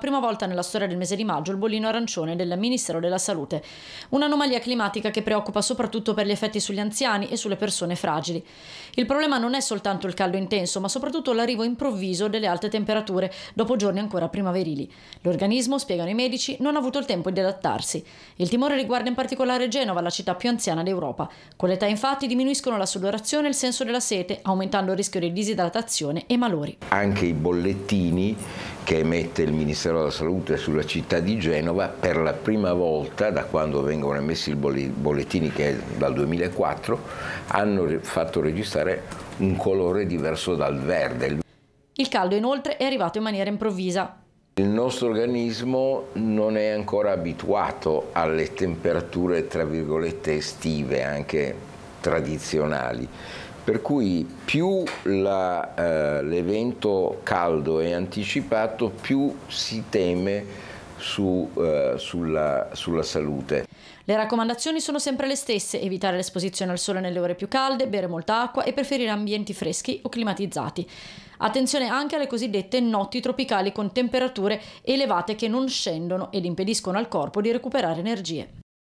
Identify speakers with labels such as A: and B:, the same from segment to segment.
A: prima volta nella storia del mese di maggio il bollino arancione del Ministero della Salute. Un'anomalia climatica che preoccupa soprattutto per gli effetti sugli anziani e sulle persone fragili. Il problema non è soltanto il caldo intenso, ma soprattutto l'arrivo improvviso delle alte temperature dopo giorni ancora primaverili. L'organismo, spiegano i medici, non ha avuto il tempo di adattarsi. Il timore riguarda in particolare Genova, la città più anziana d'Europa. Con l'età infatti diminuiscono la sudorazione e il senso della sete, aumentando il rischio di disidratazione e malori.
B: Anche i bollettini che emette il Ministero della Salute sulla città di Genova, per la prima volta da quando vengono emessi i bollettini, che è dal 2004, hanno fatto registrare un colore diverso dal verde.
A: Il caldo inoltre è arrivato in maniera improvvisa.
B: Il nostro organismo non è ancora abituato alle temperature, tra virgolette, estive, anche tradizionali. Per cui più l'evento caldo è anticipato, più si teme sulla salute.
A: Le raccomandazioni sono sempre le stesse: evitare l'esposizione al sole nelle ore più calde, bere molta acqua e preferire ambienti freschi o climatizzati. Attenzione anche alle cosiddette notti tropicali con temperature elevate che non scendono ed impediscono al corpo di recuperare energie.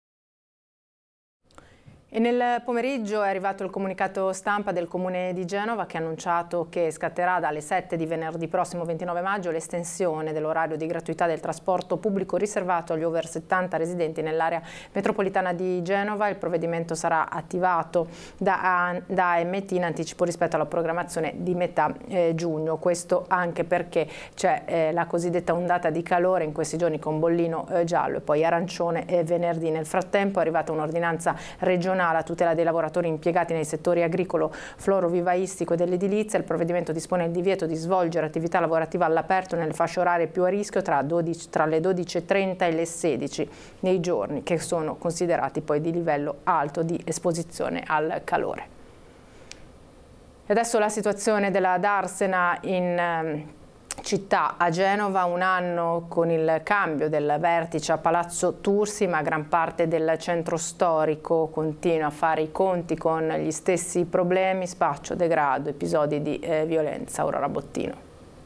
C: E nel pomeriggio è arrivato il comunicato stampa del Comune di Genova che ha annunciato che scatterà dalle 7 di venerdì prossimo 29 maggio l'estensione dell'orario di gratuità del trasporto pubblico riservato agli over 70 residenti nell'area metropolitana di Genova. Il provvedimento sarà attivato da AMT in anticipo rispetto alla programmazione di metà giugno. Questo anche perché c'è la cosiddetta ondata di calore in questi giorni con bollino giallo e poi arancione venerdì. Nel frattempo è arrivata un'ordinanza regionale a tutela dei lavoratori impiegati nei settori agricolo, florovivaistico e dell'edilizia. Il provvedimento dispone il divieto di svolgere attività lavorativa all'aperto nelle fasce orarie più a rischio tra le 12.30 e le 16 nei giorni che sono considerati poi di livello alto di esposizione al calore. E adesso la situazione della Darsena in città a Genova, un anno con il cambio del vertice a Palazzo Tursi, ma gran parte del centro storico continua a fare i conti con gli stessi problemi: spaccio, degrado, episodi di violenza. Aurora Bottino.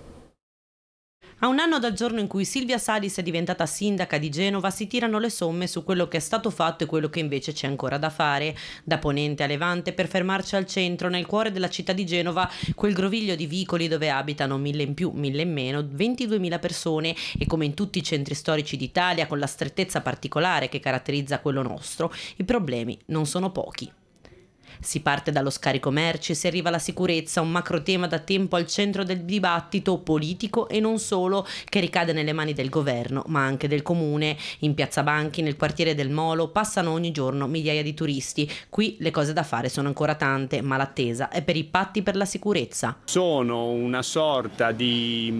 D: A un anno dal giorno in cui Silvia Salis è diventata sindaca di Genova si tirano le somme su quello che è stato fatto e quello che invece c'è ancora da fare. Da Ponente a Levante, per fermarci al centro, nel cuore della città di Genova, quel groviglio di vicoli dove abitano 1000 in più, 1000 in meno, 22.000 persone, e come in tutti i centri storici d'Italia, con la strettezza particolare che caratterizza quello nostro, i problemi non sono pochi. Si parte dallo scarico merci, si arriva alla sicurezza, un macro tema da tempo al centro del dibattito politico e non solo, che ricade nelle mani del governo, ma anche del comune. In Piazza Banchi, nel quartiere del Molo, passano ogni giorno migliaia di turisti. Qui le cose da fare sono ancora tante, ma l'attesa è per i patti per la sicurezza.
E: Sono una sorta di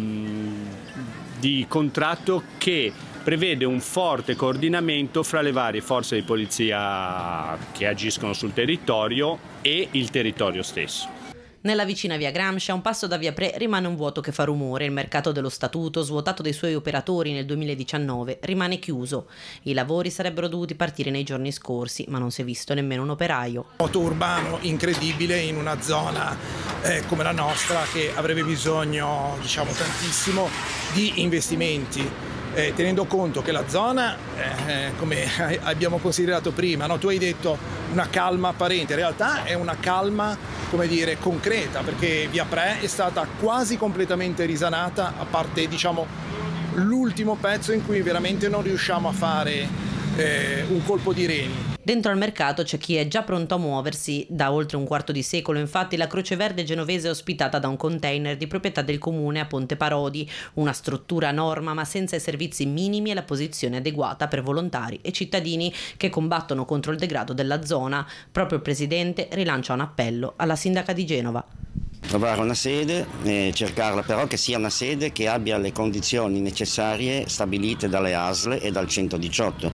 E: contratto che prevede un forte coordinamento fra le varie forze di polizia che agiscono sul territorio e il territorio stesso.
D: Nella vicina via Gramsci, a un passo da via Pre, rimane un vuoto che fa rumore. Il mercato dello statuto, svuotato dei suoi operatori nel 2019, rimane chiuso. I lavori sarebbero dovuti partire nei giorni scorsi, ma non si è visto nemmeno un operaio.
F: Moto urbano incredibile in una zona come la nostra, che avrebbe bisogno, tantissimo di investimenti. Tenendo conto che la zona, come abbiamo considerato prima, no? Tu hai detto una calma apparente, in realtà è una calma, concreta, perché via Pre è stata quasi completamente risanata, a parte l'ultimo pezzo in cui veramente non riusciamo a fare un colpo di reni.
D: Dentro al mercato c'è chi è già pronto a muoversi. Da oltre un quarto di secolo, infatti, la Croce Verde genovese è ospitata da un container di proprietà del comune a Ponte Parodi, una struttura a norma ma senza i servizi minimi e la posizione adeguata per volontari e cittadini che combattono contro il degrado della zona. Proprio il presidente rilancia un appello alla sindaca di Genova.
G: Trovare una sede, cercarla però che sia una sede che abbia le condizioni necessarie stabilite dalle ASL e dal 118.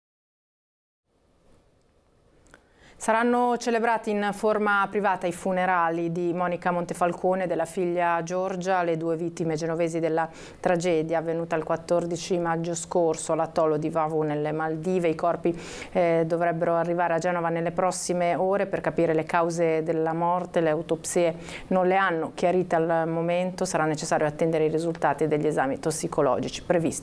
C: Saranno celebrati in forma privata i funerali di Monica Montefalcone e della figlia Giorgia, le due vittime genovesi della tragedia avvenuta il 14 maggio scorso all'atollo di Vavu nelle Maldive. I corpi dovrebbero arrivare a Genova nelle prossime ore per capire le cause della morte. Le autopsie non le hanno chiarite al momento, sarà necessario attendere i risultati degli esami tossicologici previsti